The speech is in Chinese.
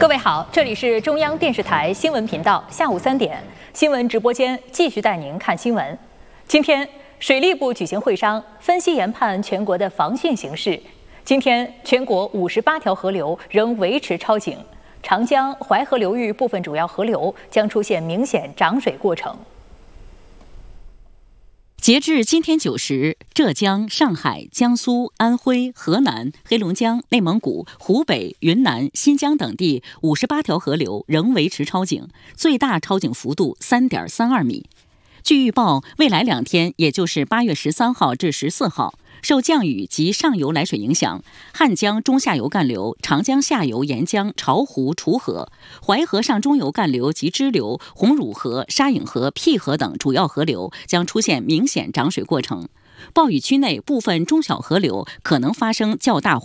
各位好，这里是中央电视台新闻频道，下午3点，新闻直播间继续带您看新闻。今天，水利部举行会商，分析研判全国的防汛形势。今天，全国58条河流仍维持超警，长江、淮河流域部分主要河流将出现明显涨水过程。 截至今天9时，浙江、上海、江苏、安徽、河南、黑龙江、内蒙古、湖北、云南、新疆等地58条河流仍维持超警，最大超警幅度3.32米。据预报，未来2天，也就是8月13号至14号，受降雨及上游来水影响，汉江中下游干流、长江下游沿江巢湖、楚河、淮河上中游干流及支流、红乳河、沙影河、辟河等主要河流将出现明显涨水过程。暴雨区内部分中小河流可能发生较大